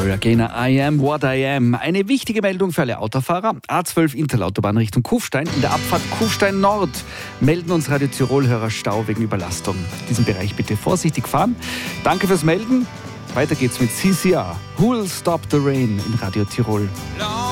Gloria Gaynor, I am what I am. Eine wichtige Meldung für alle Autofahrer. A12 Interlautobahn Richtung Kufstein. In der Abfahrt Kufstein Nord melden uns Radio Tirol-Hörer Stau wegen Überlastung. In diesem Bereich bitte vorsichtig fahren. Danke fürs Melden. Weiter geht's mit CCR. Who'll Stop the Rain in Radio Tirol.